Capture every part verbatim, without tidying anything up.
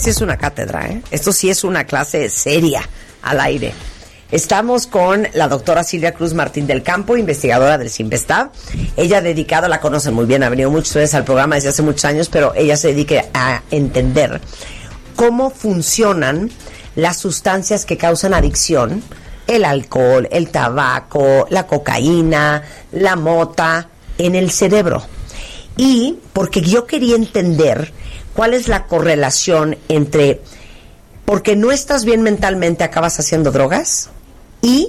sí es una cátedra, ¿eh? Esto sí es una clase seria al aire. Estamos con la doctora Silvia Cruz Martín del Campo, investigadora del CIMBESTAB. Ella ha dedicado, la conocen muy bien, ha venido muchas veces al programa desde hace muchos años, pero ella se dedica a entender cómo funcionan las sustancias que causan adicción, el alcohol, el tabaco, la cocaína, la mota, en el cerebro. Y porque yo quería entender cuál es la correlación entre porque no estás bien mentalmente acabas haciendo drogas y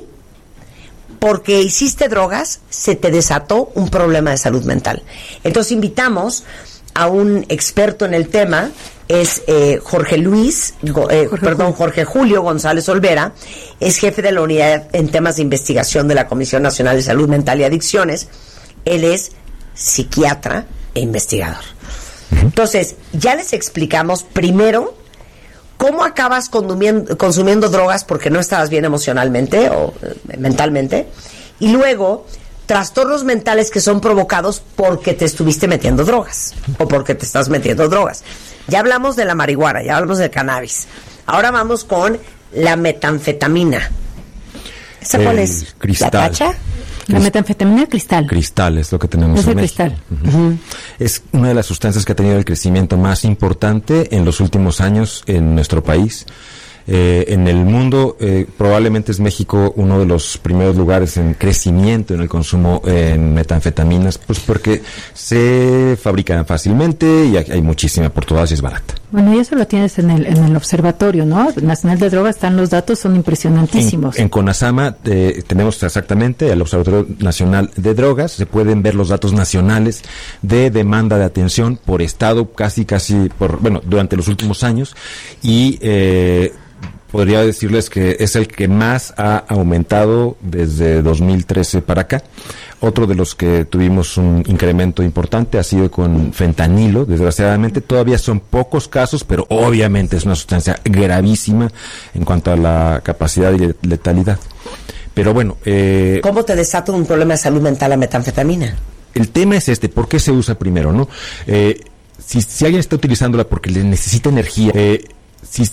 porque hiciste drogas se te desató un problema de salud mental. Entonces invitamos a un experto en el tema, es eh, Jorge Luis, eh, Jorge perdón, Julio. Jorge Julio González Olvera, es jefe de la unidad en temas de investigación de la Comisión Nacional de Salud Mental y Adicciones. Él es psiquiatra e investigador. Uh-huh. Entonces, ya les explicamos primero cómo acabas consumiendo, consumiendo drogas porque no estabas bien emocionalmente o eh, mentalmente, y luego trastornos mentales que son provocados porque te estuviste metiendo drogas o porque te estás metiendo drogas. Ya hablamos de la marihuana, ya hablamos del cannabis. Ahora vamos con la metanfetamina. ¿Esa cuál es? Cristal. ¿La tacha? La metanfetamina cristal. Cristal es lo que tenemos es en el cristal. Uh-huh. Uh-huh. Es una de las sustancias que ha tenido el crecimiento más importante en los últimos años en nuestro país. Eh, en el mundo, eh, probablemente es México uno de los primeros lugares en crecimiento en el consumo eh, en metanfetaminas, pues porque se fabrican fácilmente y hay, hay muchísima por todas y es barata. Bueno, y eso lo tienes en el en el observatorio, ¿no? Nacional de Drogas, están los datos, son impresionantísimos. En, en CONASAMA eh, tenemos exactamente el Observatorio Nacional de Drogas, se pueden ver los datos nacionales de demanda de atención por estado, casi, casi, por bueno, durante los últimos años, y eh, podría decirles que es el que más ha aumentado desde dos mil trece para acá. Otro de los que tuvimos un incremento importante ha sido con fentanilo. Desgraciadamente todavía son pocos casos, pero obviamente es una sustancia gravísima en cuanto a la capacidad y letalidad. Pero bueno... Eh, ¿Cómo te desata un problema de salud mental la metanfetamina? El tema es este, ¿por qué se usa primero, no? Eh, si, si alguien está utilizándola porque le necesita energía... Eh, Si,